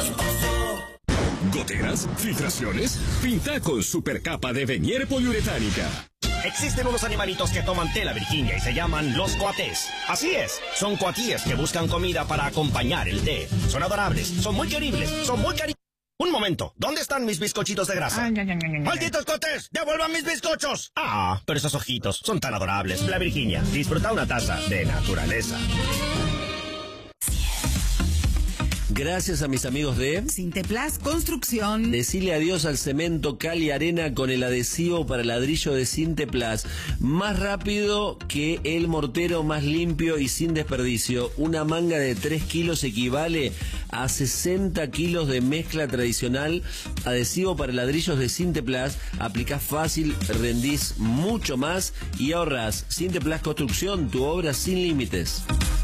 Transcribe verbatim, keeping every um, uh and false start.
¿Goteras? ¿Filtraciones? Pinta con supercapa de Venier poliuretánica. Existen unos animalitos que toman tela Virginia y se llaman los coatés. Así es, son coatíes que buscan comida para acompañar el té. Son adorables, son muy queribles, son muy cari... Un momento, ¿dónde están mis bizcochitos de grasa? Ay, ay, ay, ay, ¡malditos coatés! ¡Devuelvan mis bizcochos! Ah, pero esos ojitos son tan adorables. La Virginia, disfruta una taza de naturaleza. Gracias a mis amigos de Sinteplas Construcción. Decile adiós al cemento, cal y arena con el adhesivo para ladrillo de Sinteplas. Más rápido que el mortero, más limpio y sin desperdicio. Una manga de tres kilos equivale a sesenta kilos de mezcla tradicional. Adhesivo para ladrillos de Sinteplas. Aplicás fácil, rendís mucho más y ahorrás. Sinteplas Construcción, tu obra sin límites.